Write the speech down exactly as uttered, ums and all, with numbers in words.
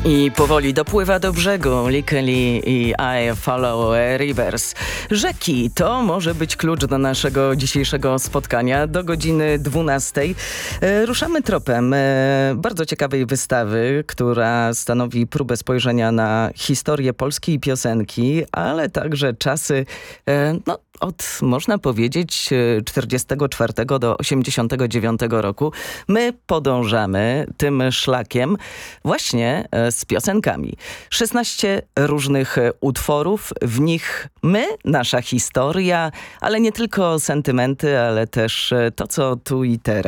I powoli dopływa do brzegu Likely i I Follow Rivers. Rzeki to może być klucz do naszego dzisiejszego spotkania do godziny dwunastej. E, ruszamy tropem e, bardzo ciekawej wystawy, która stanowi próbę spojrzenia na historię polskiej piosenki, ale także czasy, e, no, od, można powiedzieć, czterdziestego czwartego do osiemdziesiątego dziewiątego roku. My podążamy tym szlakiem właśnie z piosenkami. szesnaście różnych utworów, w nich my, nasza historia, ale nie tylko sentymenty, ale też to, co tu i teraz.